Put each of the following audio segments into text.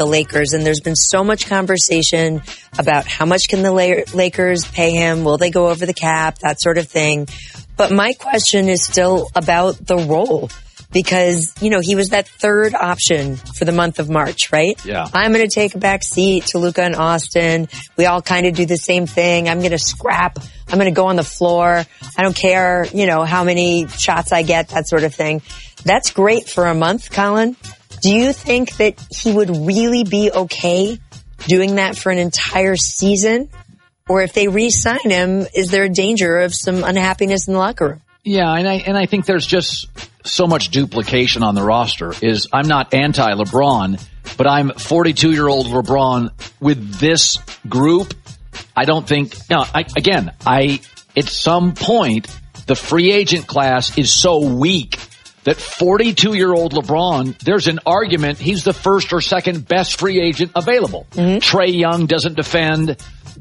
the Lakers, and there's been so much conversation about how much can the Lakers pay him? Will they go over the cap? That sort of thing. But my question is still about the role. Because, he was that third option for the month of March, right? Yeah. I'm going to take a back seat to Luka and Austin. We all kind of do the same thing. I'm going to scrap. I'm going to go on the floor. I don't care, how many shots I get, that sort of thing. That's great for a month, Colin. Do you think that he would really be okay doing that for an entire season? Or if they re-sign him, is there a danger of some unhappiness in the locker room? Yeah, and I think there's just so much duplication on the roster. I'm not anti-LeBron, but I'm 42-year-old LeBron with this group. I don't think, at some point, the free agent class is so weak that 42-year-old LeBron, there's an argument he's the first or second best free agent available. Mm-hmm. Trae Young doesn't defend.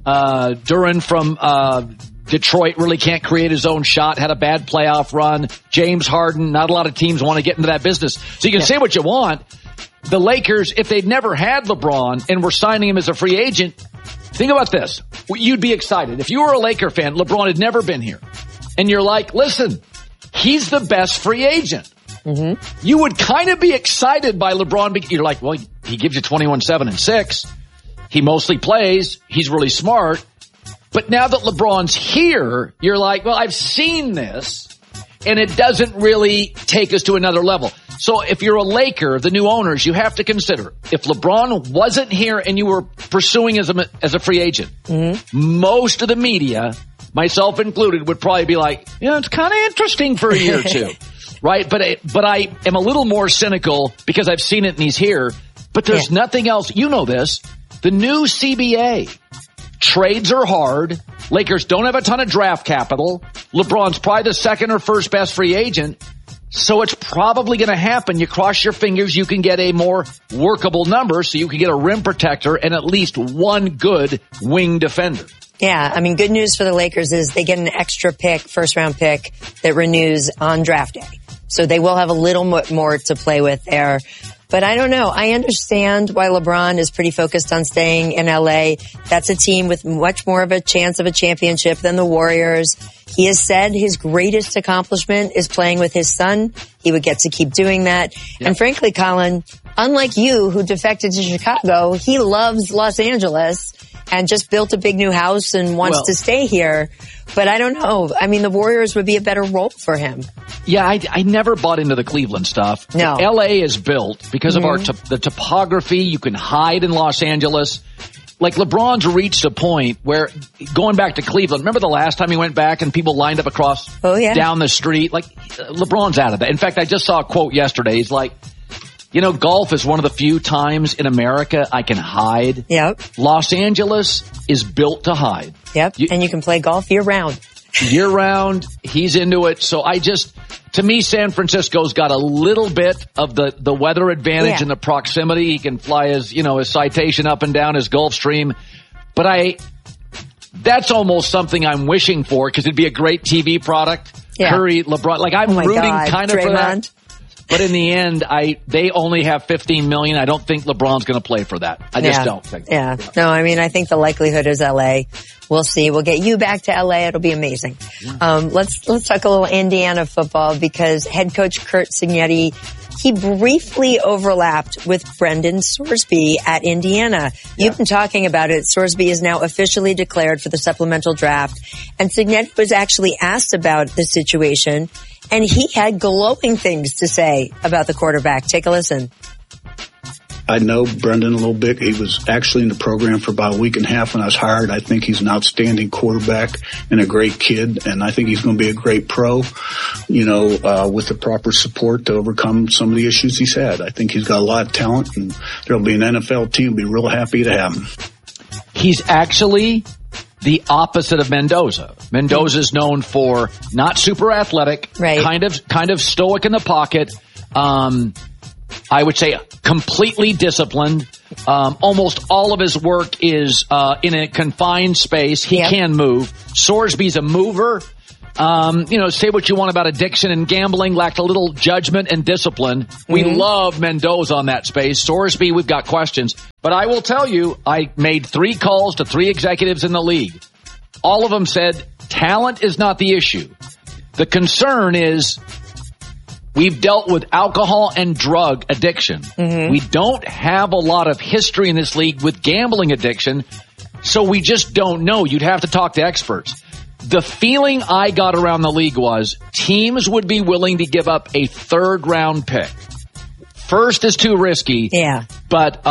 Duran from Detroit really can't create his own shot, had a bad playoff run. James Harden, not a lot of teams want to get into that business. So you can say what you want. The Lakers, if they'd never had LeBron and were signing him as a free agent, think about this. You'd be excited. If you were a Laker fan, LeBron had never been here. And you're like, listen, he's the best free agent. Mm-hmm. You would kind of be excited by LeBron because you're like, well, he gives you 21, 7, and 6. He mostly plays. He's really smart. But now that LeBron's here, you're like, well, I've seen this, and it doesn't really take us to another level. So if you're a Laker, the new owners, you have to consider, if LeBron wasn't here and you were pursuing as a free agent, most of the media, myself included, would probably be like, it's kind of interesting for a year or two, right? But I am a little more cynical because I've seen it and he's here, but there's nothing else. You know this. The new CBA. Trades are hard. Lakers don't have a ton of draft capital. LeBron's probably the second or first best free agent. So it's probably going to happen. You cross your fingers, you can get a more workable number so you can get a rim protector and at least one good wing defender. Yeah, I mean, good news for the Lakers is they get an extra pick, first-round pick, that renews on draft day. So they will have a little more to play with there. But I don't know. I understand why LeBron is pretty focused on staying in LA. That's a team with much more of a chance of a championship than the Warriors. He has said his greatest accomplishment is playing with his son. He would get to keep doing that. Yep. And frankly, Colin, unlike you who defected to Chicago, he loves Los Angeles and just built a big new house and wants to stay here. But I don't know. I mean, the Warriors would be a better role for him. Yeah, I never bought into the Cleveland stuff. No. LA is built because of the topography. You can hide in Los Angeles. Like LeBron's reached a point where going back to Cleveland, remember the last time he went back and people lined up across down the street? Like LeBron's out of that. In fact, I just saw a quote yesterday. He's like, golf is one of the few times in America I can hide. Yep. Los Angeles is built to hide. Yep. And you can play golf year round. Year round. He's into it. So to me, San Francisco's got a little bit of the weather advantage and the proximity. He can fly his citation up and down his Gulf Stream. But that's almost something I'm wishing for because it'd be a great TV product. Yeah. Curry, LeBron. Like I'm rooting kind of Draymond. for that. But in the end, they only have $15 million. I don't think LeBron's going to play for that. I just don't think. Yeah. No, I mean, I think the likelihood is LA. We'll see. We'll get you back to LA. It'll be amazing. Let's talk a little Indiana football because head coach Curt Cignetti, he briefly overlapped with Brendan Sorsby at Indiana. You've been talking about it. Sorsby is now officially declared for the supplemental draft. And Cignetti was actually asked about the situation, and he had glowing things to say about the quarterback. Take a listen. I know Brendan a little bit. He was actually in the program for about a week and a half when I was hired. I think he's an outstanding quarterback and a great kid, and I think he's going to be a great pro, with the proper support to overcome some of the issues he's had. I think he's got a lot of talent, and there'll be an NFL team be real happy to have him. He's actually the opposite of Mendoza. Mendoza's known for not super athletic, right. kind of stoic in the pocket. I would say completely disciplined. Almost all of his work is in a confined space. He can move. Sorsby's a mover. Say what you want about addiction and gambling, lacked a little judgment and discipline. We love Mendoza on that space. Sorsby, we've got questions. But I will tell you, I made 3 calls to 3 executives in the league. All of them said talent is not the issue. The concern is we've dealt with alcohol and drug addiction. We don't have a lot of history in this league with gambling addiction, so we just don't know. You'd have to talk to experts. The feeling I got around the league was teams would be willing to give up a 3rd-round pick. First is too risky. Yeah. But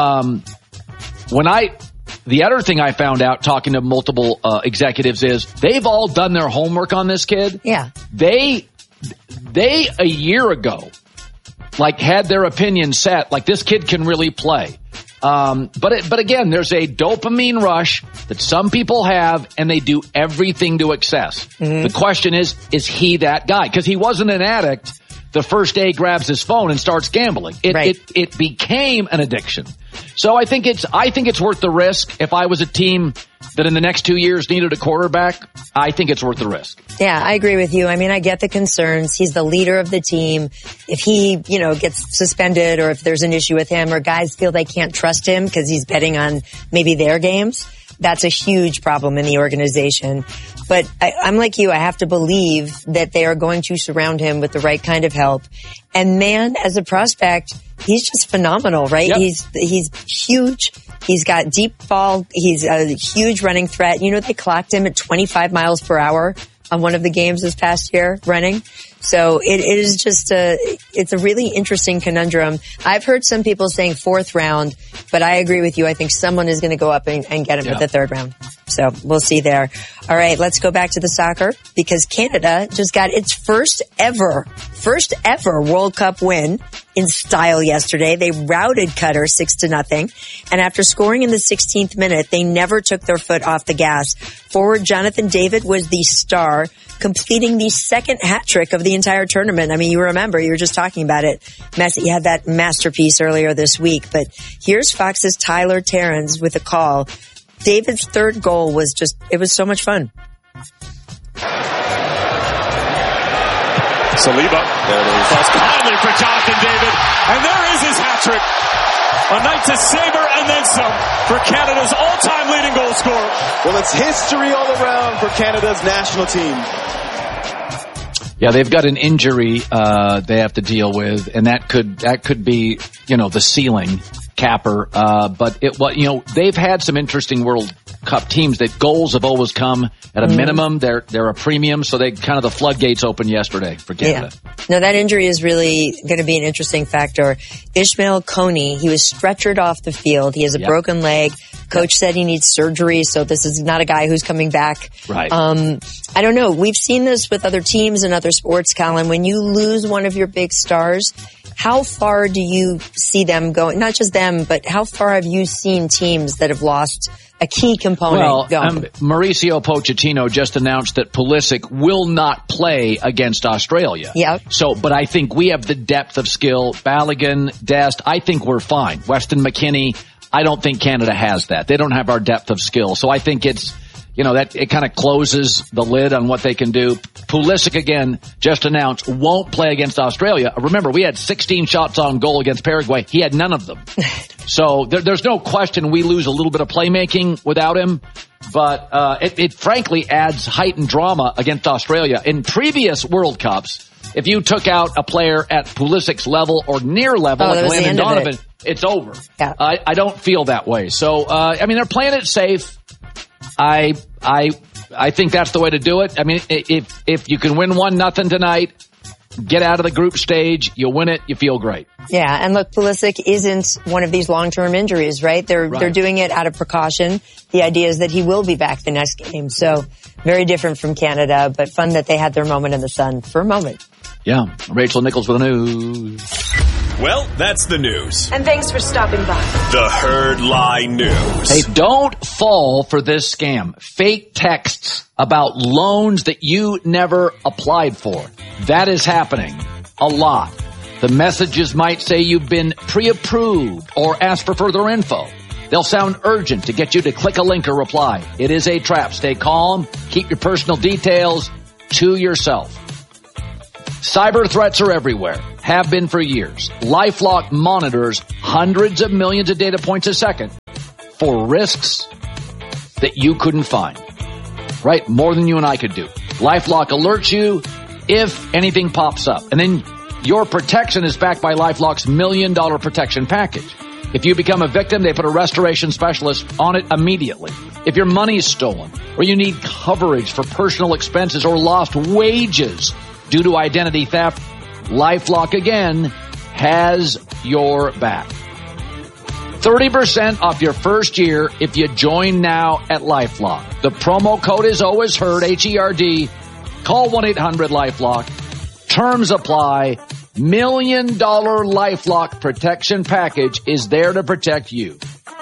the other thing I found out talking to multiple executives is they've all done their homework on this kid. Yeah. They a year ago, had their opinion set, this kid can really play. But again, there's a dopamine rush that some people have, and they do everything to excess. The question is he that guy? Because he wasn't an addict. The first day grabs his phone and starts gambling. It became an addiction. So I think it's worth the risk. If I was a team that in the next 2 years needed a quarterback, I think it's worth the risk. Yeah, I agree with you. I mean, I get the concerns. He's the leader of the team. If he, gets suspended or if there's an issue with him or guys feel they can't trust him because he's betting on maybe their games, that's a huge problem in the organization. But I'm like you. I have to believe that they are going to surround him with the right kind of help. And man, as a prospect, he's just phenomenal, right? Yep. He's huge. He's got deep ball. He's a huge running threat. They clocked him at 25 miles per hour on one of the games this past year running. So it is just it's a really interesting conundrum. I've heard some people saying 4th round, but I agree with you. I think someone is going to go up and get him at the 3rd round. So we'll see there. All right, let's go back to the soccer because Canada just got its first ever World Cup win in style yesterday. They routed Qatar 6-0. And after scoring in the 16th minute, they never took their foot off the gas. Forward Jonathan David was the star, completing the 2nd hat trick of the entire tournament. I mean, you remember, you were just talking about it. Messi had that masterpiece earlier this week. But here's Fox's Tyler Terrans with a call. David's 3rd goal was it was so much fun. Saliba. There it is. Cross kindly for Jonathan David. And there is his hat trick. A night to savor and then some for Canada's all-time leading goal scorer. Well, it's history all around for Canada's national team. Yeah, they've got an injury they have to deal with, and that could be, the ceiling capper. But they've had some interesting World Cup teams that goals have always come at a minimum. They're a premium, so they kind of the floodgates opened yesterday for Canada. Yeah. No, that injury is really going to be an interesting factor. Ishmael Coney, he was stretchered off the field. He has a broken leg. Coach said he needs surgery, so this is not a guy who's coming back. Right. I don't know. We've seen this with other teams and other sports, Colin. When you lose one of your big stars, how far do you see them going? Not just them, but how far have you seen teams that have lost a key component going? Mauricio Pochettino just announced that Pulisic will not play against Australia. Yep. But I think we have the depth of skill. Balogun, Dest, I think we're fine. Weston McKennie, I don't think Canada has that. They don't have our depth of skill. So I think it's, that it kind of closes the lid on what they can do. Pulisic, again, just announced, won't play against Australia. Remember, we had 16 shots on goal against Paraguay. He had none of them. So there's no question we lose a little bit of playmaking without him. But it frankly adds heightened drama against Australia. In previous World Cups, if you took out a player at Pulisic's level or near level, like Landon Donovan, it's over. Yeah. I don't feel that way. So, they're playing it safe. I think that's the way to do it. I mean, if you can win 1-0 tonight, get out of the group stage, you win it, you feel great. Yeah, and look, Pulisic isn't one of these long-term injuries, right? They're doing it out of precaution. The idea is that he will be back the next game. So very different from Canada, but fun that they had their moment in the sun for a moment. Yeah. Rachel Nichols with the news. Well, that's the news. And thanks for stopping by. The Herd Lie News. Hey, don't fall for this scam. Fake texts about loans that you never applied for. That is happening a lot. The messages might say you've been pre-approved or ask for further info. They'll sound urgent to get you to click a link or reply. It is a trap. Stay calm. Keep your personal details to yourself. Cyber threats are everywhere, have been for years. LifeLock monitors hundreds of millions of data points a second for risks that you couldn't find. Right? More than you and I could do. LifeLock alerts you if anything pops up. And then your protection is backed by LifeLock's $1 million protection package. If you become a victim, they put a restoration specialist on it immediately. If your money is stolen or you need coverage for personal expenses or lost wages due to identity theft, LifeLock again has your back. 30% off your first year if you join now at LifeLock. The promo code is always heard, HERD. Call 1-800-LifeLock. Terms apply. $1 million LifeLock protection package is there to protect you.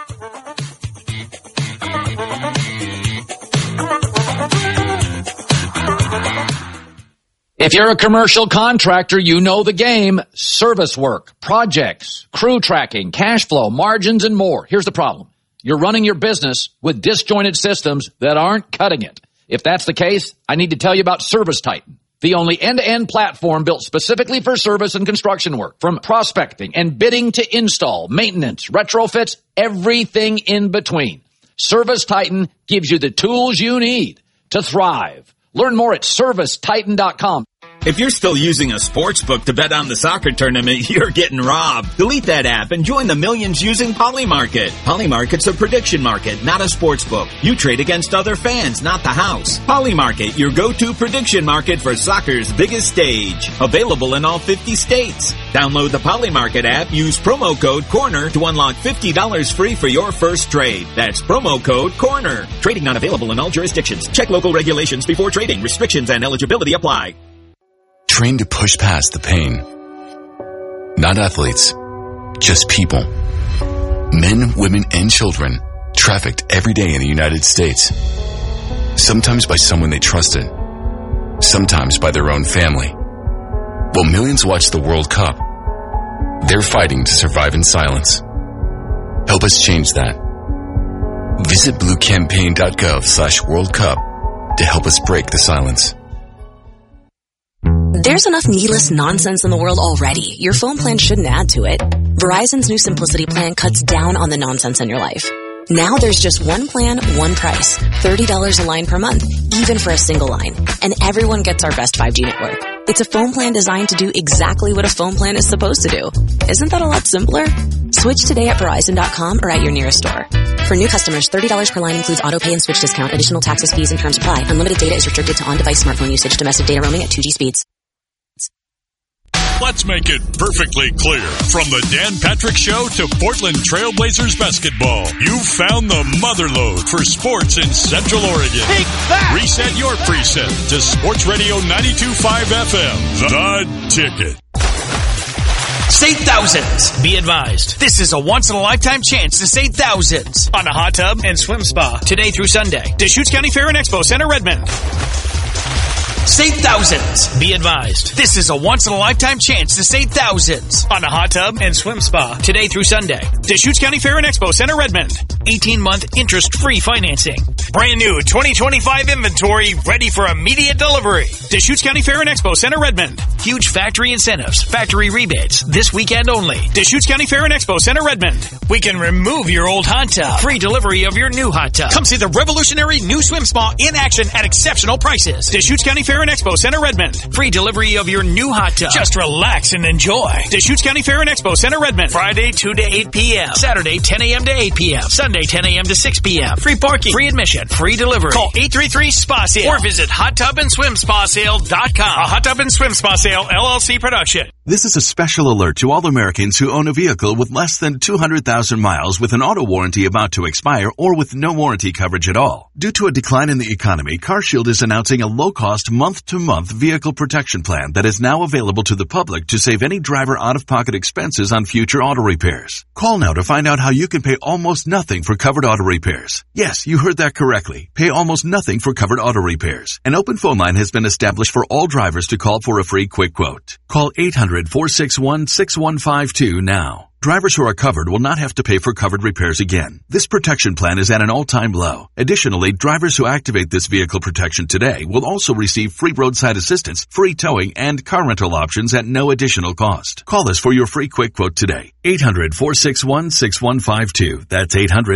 If you're a commercial contractor, you know the game. Service work, projects, crew tracking, cash flow, margins, and more. Here's the problem. You're running your business with disjointed systems that aren't cutting it. If that's the case, I need to tell you about ServiceTitan, the only end-to-end platform built specifically for service and construction work. From prospecting and bidding to install, maintenance, retrofits, everything in between. ServiceTitan gives you the tools you need to thrive. Learn more at ServiceTitan.com. If you're still using a sports book to bet on the soccer tournament, you're getting robbed. Delete that app and join the millions using Polymarket. Polymarket's a prediction market, not a sports book. You trade against other fans, not the house. Polymarket, your go-to prediction market for soccer's biggest stage. Available in all 50 states. Download the Polymarket app, use promo code CORNER to unlock $50 free for your first trade. That's promo code CORNER. Trading not available in all jurisdictions. Check local regulations before trading. Restrictions and eligibility apply. Trained to push past the pain. Not athletes, just people. Men, women, and children trafficked every day in the United States. Sometimes by someone they trusted. Sometimes by their own family. While millions watch the World Cup, they're fighting to survive in silence. Help us change that. Visit bluecampaign.gov/World Cup to help us break the silence. There's enough needless nonsense in the world already. Your phone plan shouldn't add to it. Verizon's new Simplicity plan cuts down on the nonsense in your life. Now there's just one plan, one price. $30 a line per month, even for a single line. And everyone gets our best 5G network. It's a phone plan designed to do exactly what a phone plan is supposed to do. Isn't that a lot simpler? Switch today at Verizon.com or at your nearest store. For new customers, $30 per line includes auto pay and switch discount. Additional taxes, fees, and terms apply. Unlimited data is restricted to on-device smartphone usage. Domestic data roaming at 2G speeds. Let's make it perfectly clear. From the Dan Patrick Show to Portland Trailblazers basketball, you've found the motherlode for sports in Central Oregon. Take that! Reset your preset to Sports Radio 92.5 FM. The Ticket. Save thousands. Be advised. This is a once-in-a-lifetime chance to save thousands on a hot tub and swim spa today through Sunday. Deschutes County Fair and Expo Center, Redmond. Save thousands. Be advised. This is a once-in-a-lifetime chance to save thousands on a hot tub and swim spa today through Sunday. Deschutes County Fair and Expo Center, Redmond. 18-month interest-free financing. Brand new 2025 inventory ready for immediate delivery. Deschutes County Fair and Expo Center, Redmond. Huge factory incentives, factory rebates this weekend only. Deschutes County Fair and Expo Center, Redmond. We can remove your old hot tub. Free delivery of your new hot tub. Come see the revolutionary new swim spa in action at exceptional prices. Deschutes County Fair and Expo Center, Redmond. Free delivery of your new hot tub. Just relax and enjoy. Deschutes County Fair and Expo Center, Redmond. Friday 2 to 8 p.m. Saturday 10 a.m. to 8 p.m. Sunday 10 a.m. to 6 p.m. Free parking, free admission, free delivery. Call 833-SPA-SALE or visit HotTubAndSwimSpaSale.com. A Hot Tub and Swim Spa Sale LLC production. This is a special alert to all Americans who own a vehicle with less than 200,000 miles with an auto warranty about to expire or with no warranty coverage at all. Due to a decline in the economy, CarShield is announcing a low-cost month-to-month vehicle protection plan that is now available to the public to save any driver out-of-pocket expenses on future auto repairs. Call now to find out how you can pay almost nothing for covered auto repairs. Yes, you heard that correctly. Pay almost nothing for covered auto repairs. An open phone line has been established for all drivers to call for a free quick quote. Call 800-461-6152 now. Drivers who are covered will not have to pay for covered repairs again. This protection plan is at an all-time low. Additionally, drivers who activate this vehicle protection today will also receive free roadside assistance, free towing, and car rental options at no additional cost. Call us for your free quick quote today. 800-461-6152. That's 800